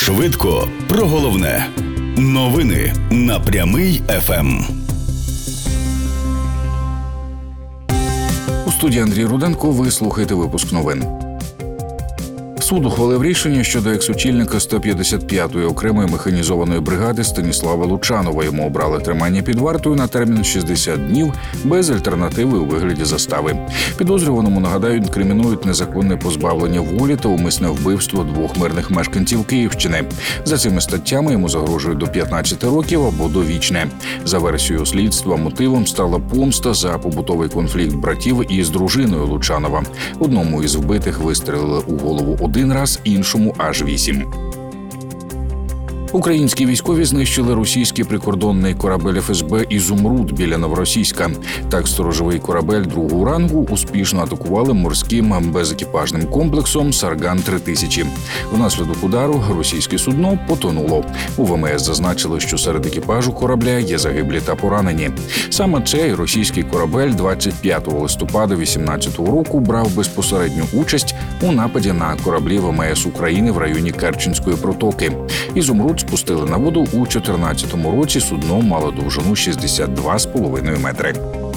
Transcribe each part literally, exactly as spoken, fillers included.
Швидко про головне. Новини на Прямий еф ем. У студії Андрій Руденко ви слухаєте випуск новин. Суд ухвалив рішення щодо екс-очільника сто п'ятдесят п'ятої окремої механізованої бригади Станіслава Лучанова. Йому обрали тримання під вартою на термін шістдесят днів без альтернативи у вигляді застави. Підозрюваному, нагадаю, інкримінують незаконне позбавлення волі та умисне вбивство двох мирних мешканців Київщини. За цими статтями йому загрожує до п'ятнадцяти років або довічне. За версією слідства, мотивом стала помста за побутовий конфлікт братів із дружиною Лучанова. Одному із вбитих вистрелили у голову один раз, іншому аж вісім. Українські військові знищили російський прикордонний корабель еф ес бе «Ізумруд» біля Новоросійська. Так, сторожовий корабель другого рангу успішно атакували морським безекіпажним комплексом «Сарган три тисячі». Внаслідок удару російське судно потонуло. У ве ем ес зазначили, що серед екіпажу корабля є загиблі та поранені. Саме цей російський корабель двадцять п'ятого листопада вісімнадцятого року брав безпосередню участь у нападі на кораблі ве ем ес України в районі Керченської протоки. «Ізумруд» спустили на воду у чотирнадцятому році. Судно мало довжину шістдесят два з половиною метри.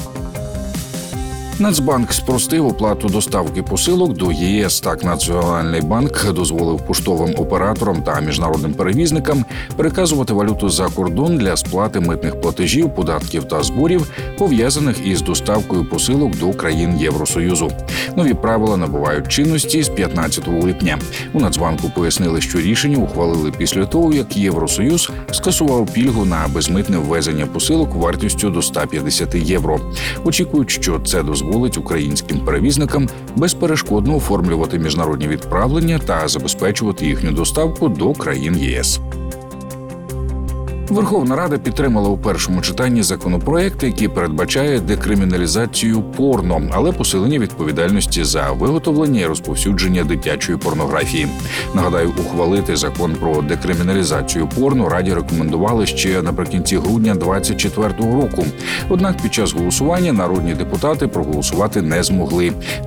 Нацбанк спростив оплату доставки посилок до є ес. Так, Національний банк дозволив поштовим операторам та міжнародним перевізникам переказувати валюту за кордон для сплати митних платежів, податків та зборів, пов'язаних із доставкою посилок до країн Євросоюзу. Нові правила набувають чинності з п'ятнадцятого липня. У Нацбанку пояснили, що рішення ухвалили після того, як Євросоюз скасував пільгу на безмитне ввезення посилок вартістю до ста п'ятдесят євро. Очікують, що це дозволить українським перевізникам безперешкодно оформлювати міжнародні відправлення та забезпечувати їхню доставку до країн є ес. Верховна Рада підтримала у першому читанні законопроект, який передбачає декриміналізацію порно, але посилення відповідальності за виготовлення і розповсюдження дитячої порнографії. Нагадаю, ухвалити закон про декриміналізацію порно Раді рекомендували ще наприкінці грудня двадцять четвертого року. Однак під час голосування народні депутати проголосувати не змогли.